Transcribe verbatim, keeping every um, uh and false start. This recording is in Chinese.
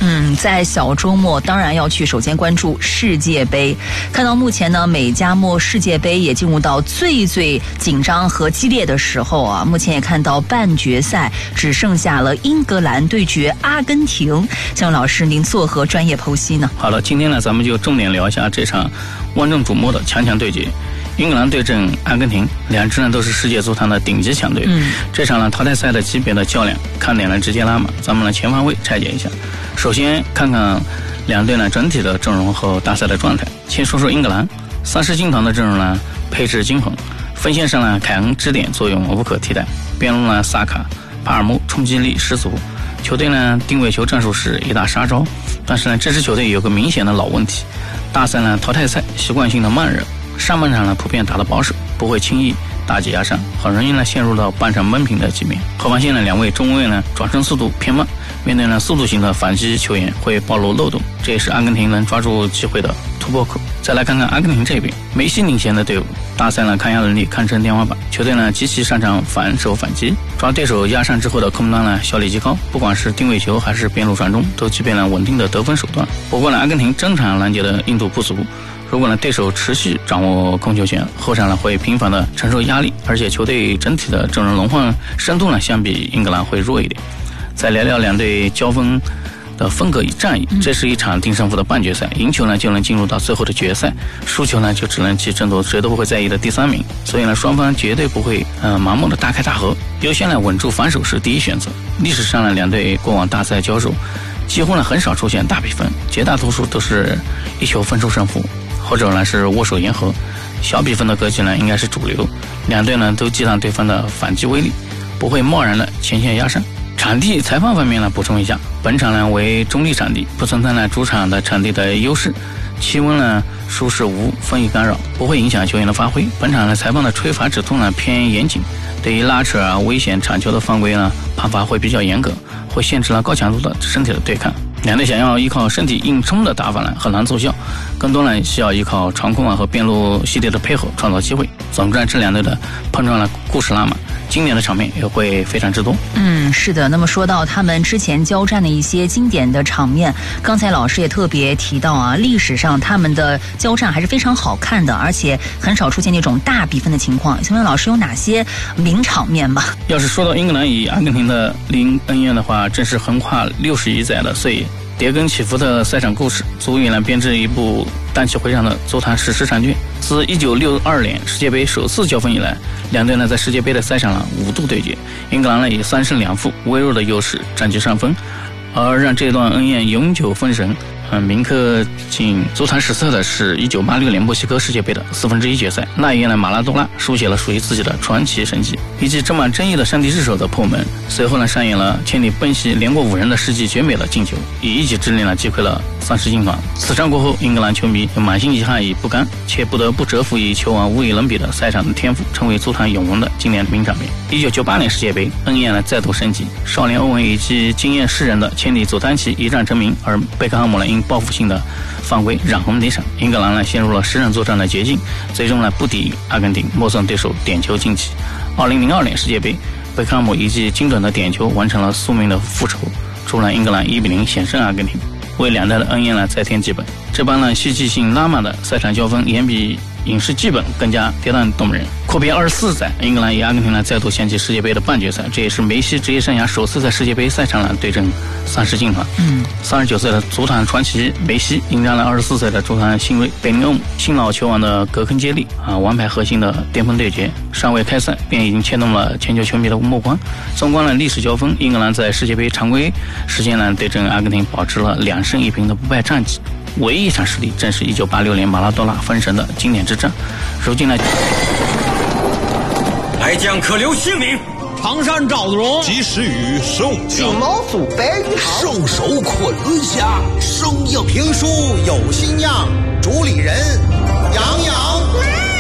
嗯，在小周末当然要去首先关注世界杯。看到目前呢，美加墨世界杯也进入到最最紧张和激烈的时候啊。目前也看到半决赛只剩下了英格兰对决阿根廷。向老师，您作何专业剖析呢？ 好了，今天呢，咱们就重点聊一下这场万众瞩目的强强对决。英格兰对阵阿根廷，两支呢都是世界足坛的顶级强队。嗯，这场呢淘汰赛的级别的较量，看点呢直接拉满。咱们呢全方位拆解一下。首先看看两队呢整体的阵容和大赛的状态。先说说英格兰，三狮军团的阵容呢配置均衡，锋线上呢凯恩支点作用无可替代，边路呢萨卡、帕尔默冲击力十足。球队呢定位球战术是一大杀招，但是呢这支球队有个明显的老问题，大赛呢淘汰赛习惯性的慢热。上半场呢普遍打得保守，不会轻易大举压上，很容易呢陷入到半场闷平的局面。后半线呢两位中卫呢转身速度偏慢，面对呢速度型的反击球员会暴露漏洞，这也是阿根廷能抓住机会的突破口。再来看看阿根廷这边，梅西领衔的队伍，大赛呢抗压能力堪称天花板，球队呢极其擅长反手反击，抓对手压上之后的空当呢效率极高，不管是定位球还是边路传中，都具备了稳定的得分手段。不过呢阿根廷中场拦截的硬度不足，如果呢对手持续掌握控球权，后场呢会频繁的承受压力，而且球队整体的阵容轮换深度呢相比英格兰会弱一点。再聊聊两队交锋的风格与战役，这是一场定胜负的半决赛，赢球呢就能进入到最后的决赛，输球呢就只能去争夺谁都不会在意的第三名。所以呢双方绝对不会呃盲目的大开大合，优先呢稳住防守是第一选择。历史上呢两队过往大赛交手几乎呢很少出现大比分，绝大多数都是一球分出胜负，或者呢是握手言和，小比分的格局呢应该是主流。两队呢都忌惮对方的反击威力，不会贸然的前线压上。场地裁判方面呢补充一下，本场呢为中立场地，不存在呢主场的场地的优势，气温呢舒适无风雨干扰，不会影响球员的发挥。本场呢裁判的吹罚指控呢偏严谨，对于拉扯啊危险场球的犯规呢判罚会比较严格，会限制了高强度的身体的对抗。两队想要依靠身体硬冲的打法呢很难奏效，更多呢需要依靠长控啊和边路系列的配合创造机会。总之呢这两队的碰撞呢故事拉满，经典的场面也会非常之多。 嗯，是的。那么说到他们之前交战的一些经典的场面，刚才老师也特别提到啊，历史上他们的交战还是非常好看的，而且很少出现那种大比分的情况。请问老师有哪些名场面吧？ 要是说到英格兰与阿根廷的零恩怨的话，正是横跨六十余载的岁月，迭更起伏的赛场故事，足以呢编织一部荡气回肠的足坛史诗长卷。自一九六二年世界杯首次交锋以来，两队呢在世界杯的赛场上五度对决，英格兰呢以三胜两负微弱的优势占据上风，而让这段恩怨永久封神。嗯，铭刻进足坛史册的是一九八六年墨西哥世界杯的四分之一决赛，那一年呢马拉多纳书写了属于自己的传奇神迹，以及充满争议的上帝之手的破门。随后呢上演了千里奔袭连过五人的世纪绝美的进球，以一己之力呢击溃了三狮军团。此战过后，英格兰球迷满心遗憾与不甘，且不得不折服于球王无与伦比的赛场的天赋，成为足坛永恒的经典名场面。一九九八年世界杯，恩怨呢再度升级，少年欧文以及惊艳世人的千里走单骑一战成名，而贝克汉姆呢因报复性的犯规染红离场，英格兰呢陷入了十人作战的绝境，最终呢不敌阿根廷，默送对手点球晋级。二零零二年世界杯，贝克汉姆一记精准的点球完成了宿命的复仇，助让英格兰一比零险胜阿根廷，为两代的恩怨呢再添基本。这般呢戏剧性拉满的赛场交锋，远比影视剧本更加跌宕动人。阔别二十四载，英格兰与阿根廷呢再度掀起世界杯的半决赛，这也是梅西职业生涯首次在世界杯赛场上对阵三狮军团。嗯，三十九岁的足坛传奇梅西迎战了二十四岁的足坛新锐贝林厄姆，新老球王的隔空接力啊，王牌核心的巅峰对决，尚未开赛便已经牵动了全球球迷的目光。纵观了历史交锋，英格兰在世界杯常规时间呢对阵阿根廷保持了两胜一平的不败战绩。唯一一场失利正是一九八六年马拉多纳封神的经典之战。如今呢， 来将可留姓名。 唐山赵子龙， 及时雨宋金毛鼠白玉堂， 兽首昆仑侠， 生硬评书有新样，主理人